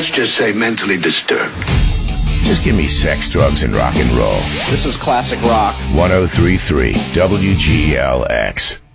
let's just say mentally disturbed. Just give me sex, drugs, and rock and roll. This is classic rock. 103.3 WGLX.